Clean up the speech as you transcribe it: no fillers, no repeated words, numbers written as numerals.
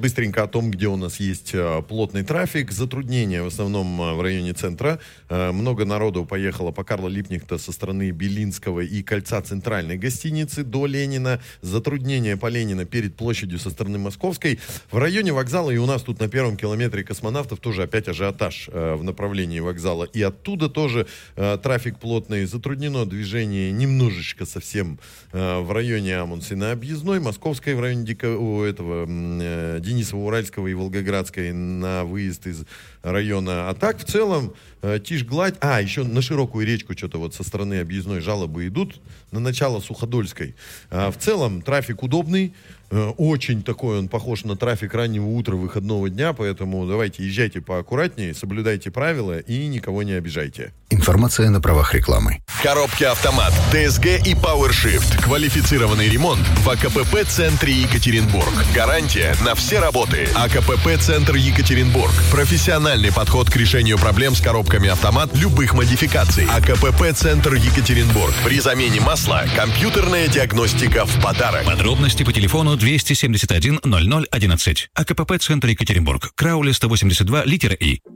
быстренько о том, где у нас есть плотный трафик. Затруднения в основном в районе центра. Много народу поехало по Карла Липкнехта со стороны Белинского и кольца центральной гостиницы до Ленина. Затруднения по Ленина перед площадью со стороны Московской. В районе вокзала и у нас тут на первом километре Космонавтов тоже опять ажиотаж в направлении вокзала. И оттуда тоже трафик плотный. Затруднено движение немножечко совсем в районе Амунсы на Объездной. Московской в районе Денисово-Уральского и Волгоградской на выезд из района. А так в целом тишь гладь. Еще на Широкую речку что-то вот со стороны Объездной жалобы идут на начало Суходольской. В целом трафик удобный. Очень такой он похож на трафик раннего утра выходного дня, поэтому давайте езжайте поаккуратнее, соблюдайте правила и никого не обижайте. Информация на правах рекламы. Коробки «Автомат», ТСГ и PowerShift. Квалифицированный ремонт в АКПП-центре Екатеринбург. Гарантия на все работы. АКПП-центр Екатеринбург. Профессиональный подход к решению проблем с коробками «Автомат» любых модификаций. АКПП-центр Екатеринбург. При замене масла компьютерная диагностика в подарок. Подробности по телефону 271 00 11. АКПП-центр Екатеринбург. Краули 182, литера И.